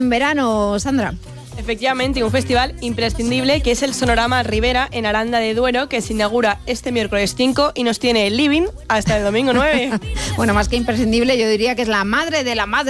en verano, Sandra. Efectivamente, un festival imprescindible que es el Sonorama Ribera en Aranda de Duero, que se inaugura este miércoles 5 y nos tiene el living hasta el domingo 9. Bueno, más que imprescindible, yo diría que es la madre de la madre